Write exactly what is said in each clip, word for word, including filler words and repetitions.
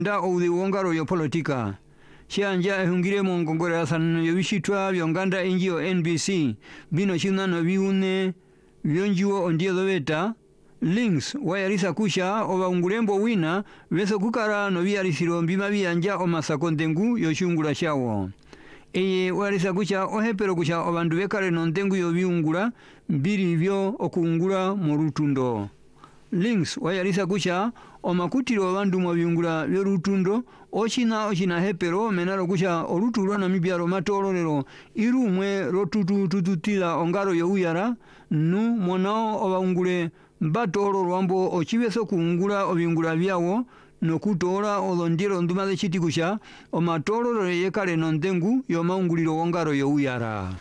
nda oudhi wongaro yo politika. Shianja ehungire mongongore asan yobishitwa byonganda injio N B C bino china no biune byonjiwo ondio doveta links wayarisa kusha oba ungulembo wina beso kukara no biarisiro mbima byanja o masakondengu yoshungula shawo. Eye wayarisa kusha ohepero kusha obandu bekare no ndengu yo biungula mbiri byo okungula mu rutundo. Links wayarisa kusha omakutiro abandu mu biungula byo rutundo ochina ochina hepero menaro kusha olutulwa na mibyaro matololero irumwe rotutu tututila ongaro yo uyara nu monao obaungule mbatoro rwambo ochibeso kungula obiungula byawo nokutora olondiro nduma de chitikusha omatololero yekale no ndengu yo maunguliro ongaro yo uyara.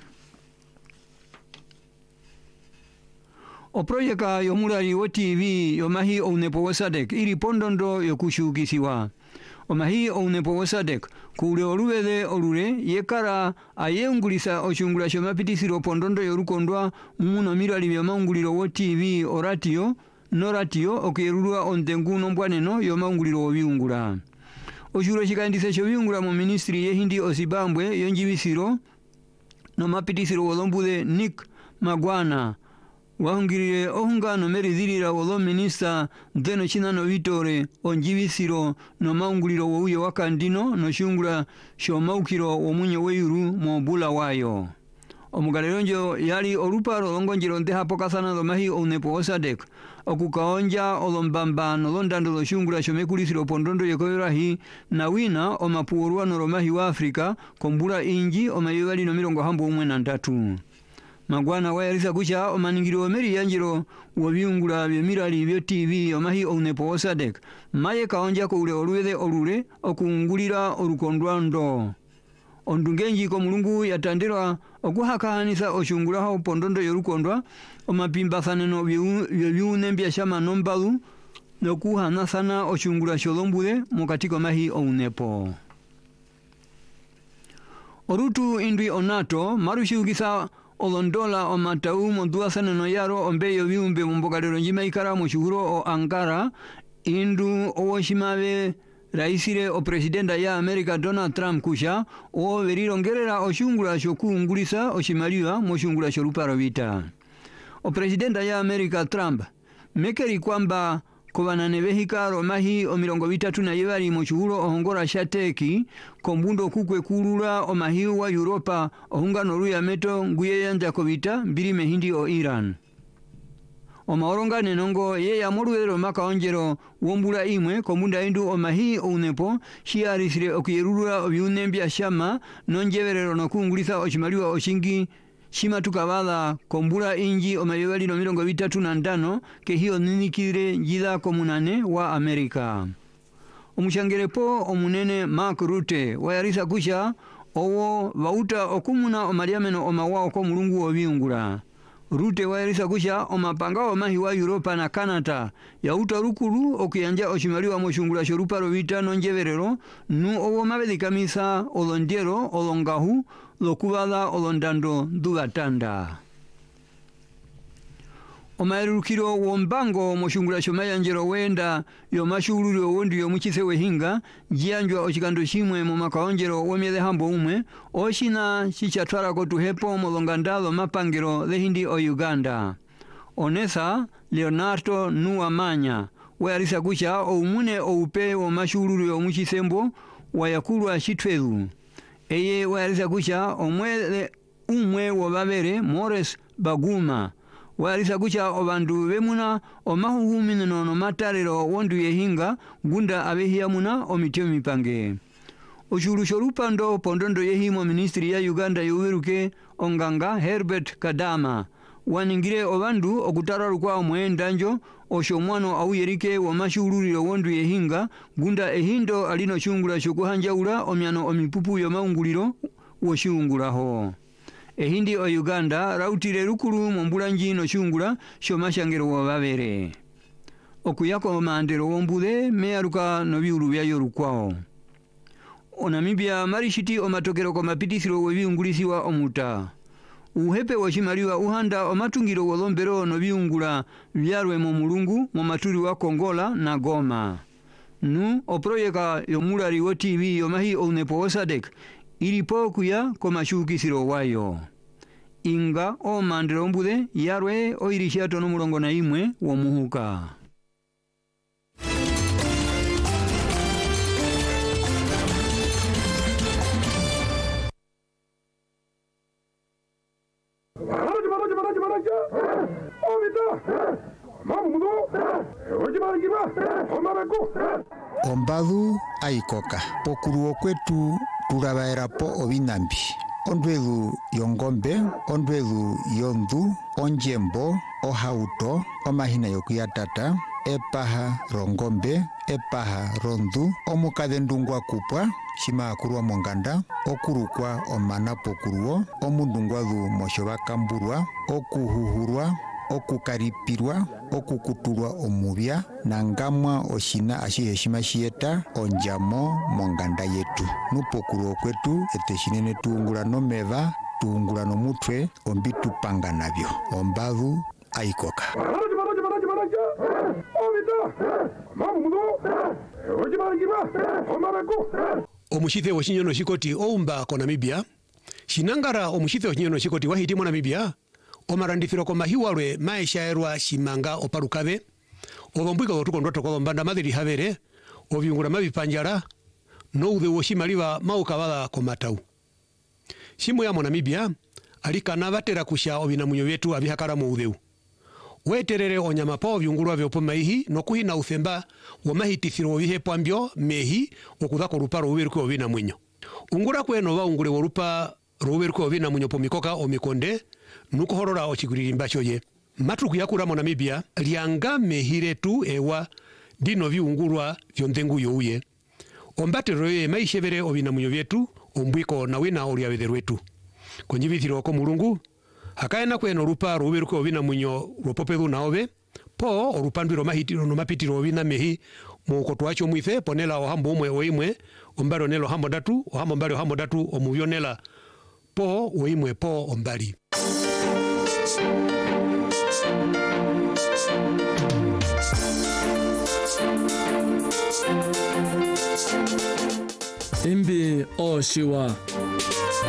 O projeka yomulari wo T V yomahi ounepo wasadek iri pondondo yokushukisiwa. Omahi ounepo wasadek kule olubede olure yekara ayengulisa oshungula shomapitisiro pondondo yorukondwa muno mirali byomaunguliro wo T V o ratio no ratio okierulwa ondengu nombwaneno yomaunguliro wo biungula. Oshuro shikandise sho biungula mu ministry yehindi osibambwe yonjibisiro no mapitisiro wolombude Nick Magwana. Wahungirire ohungano meridhirira wolo minista deno china no vitore onjibisiro no maunguliro wo uye wakandino no shungula shomaukiro omunye weyuru mo bula wayo. Omugaleronjo yali oluparo longonjiro ndeha pokasana do mahi onepo osadek okukaonja olombamba no londando do shungula shomekulisiro pondondo yekoyorahi na wina omapuurwa no romahi wa Afrika kombula inji omayugali no mirongo hambo umwe na ntatu. Magwana wayarisa kusha omaningiro meri yanjiro wabiungula byemirali byo T V omahi ounepo osadek maye kaonja ko ule olwede olure okungulira olukondwando. Ondungenji ko mulungu yatandirwa okuhakahanisa oshungula ho pondondo yorukondwa omapimbasaneno byune byashama nombalu nokuhanasana oshungula sholombude mukatiko mahi ounepo. Orutu indwi onato marushugisa olondola o matau mondua sana no yaro ombeyo biumbe mumbogalero njima ikara mo shuhuro o Ankara indu o shimabe raisire o presidenta ya Amerika Donald Trump kusha o veriro ngerera o shungula shokungulisa o shimaliwa mo shungula shoruparo vita. O presidenta ya Amerika Trump mekeri kwamba Kovana nevehikaro mahi o mirongo vitatu na yebari mo shuhuro o hongora shateki kombundo kukwe kurula o mahi wa Europa o hungano ruya meto nguye yanja kovita mbiri mehindi o Iran. O maoronga nenongo ye ya moruero maka onjero wombula imwe kombunda indu o mahi o unepo shiarisire o kierulula o biunembia shama nonjeverero no kungulisa o shimaliwa o shingi shima tukabala kombula inji o mayebali no mirongo vitatu na ndano ke hiyo ninikire njida komunane wa Amerika. Omushangerepo omunene Mark Rutte wayarisa kusha owo vauta okumuna o mariameno o mawao ko mulungu o biungula. Rutte wayarisa kusha o mapanga o mahi wa Europa na Canada ya uta rukuru okuyanja oshimaliwa mo shungula shoruparo vita nonjeverero nu owo mabedikamisa olondiero olongahu lokubala olondando dugatanda. Omaerukiro wombango moshungula shomayanjero wenda yo mashururo wondi yo muchise wehinga jianjwa ochikando shimwe mo makaonjero wemyede hambo umwe oshina chichatwara ko tuhepo molongandalo mapangiro lehindi o Uganda. Onesa Leonardo Nuamanya wayarisa kusha o umune o upe o mashururo yo muchisembo wayakulwa shitweru. Eye wayarisa kusha omwe umwe wababere Morris Baguma wayarisa kusha obandu bemuna omahuhumine no matarero wondu yehinga gunda abehia muna omitio mipange. Oshuru shorupando pondondo yehimo ministri ya Uganda yuweruke onganga Herbert Kadama waningire obandu okutara kwa omwendanjo oshomwano auyerike wa mashururiro wondu yehinga gunda ehindo alino shungula shokuhanjaula omyano omipupu yo maunguliro wo shungulaho. Ehindi o Uganda rautire rukuru mombulanji no shungula shomashangero wa babere. Okuyako mandero wombude mearuka no biuru bya yorukwao. Onamibia marishiti o matokero ko mapitisiro we biungulisiwa omuta. Uhepe wa shimaliwa uhanda o matungiro wolombero no biungula byarwe mu mulungu mu maturi wa Kongola na Goma. nu oproyeka yomulari wo T V yomahi ounepo osadek ilipo kuya komashukisiro wayo inga o mandiro mbude yarwe oirisha tono mulongo na imwe womuhuka. Ombadu aikoka pokuruo kwetu turabaerapo obinambi ondwedu yongombe ondwedu yondu onjembo ohauto omahina yokuyatata epaha rongombe epaha rondu omukadhendungwa kupwa shima akurwa monganda okurukwa omana pokuruo omundungwadu moshoba kamburwa okuhuhurwa okukaripirwa okukutulwa omubya nangamwa oshina ashihe shima shieta onjamo monganda yetu nupokuruo kwetu eteshinene tuungula nomeva tuungula nomutwe ombitu panga nabyo ombadu aikoka. Omushithe woshinyono shikoti oumba ko Namibia shinangara omushithe woshinyono shikoti wahiti mo Namibia omarandithiro komahiwalwe maeshaerwa shimanga oparukabe obombwika gotukondo tokombanda madhiri havere obyungura mabipanjara noudhe woshimaliwa maukabala komatau shimu ya mo Namibia alikana batera kusha obinamunyo byetu abihakara mu udheu weterere onyama pa obyungurwa byopo maihi nokuhina uthemba wamahitithiro bihepo ambyo mehi okudhako ruparo uberuko obinamunyo ungura kweno baungure worupa ruberuko obinamunyo pomikoka omikonde nukuhorora ochiguririmba choye matruku yakura mo Namibia lianga mehiretu ewa dino biungurwa byondengu youye ombatero ye maishebere obinamunyo byetu ombwiko nawina oliabetherwetu konjibithiro ko mulungu hakaena kweno rupa ruberuko obinamunyo ropopedu naobe po orupandwiro mahitiro no mapitiro obina mehi mukoto wacho mwithe ponela ohambo umwe oimwe ombaro nelo hambo datu ohambo mbali ohambo datu omubyonela po oimwe po ombali. Imbi Oshiwa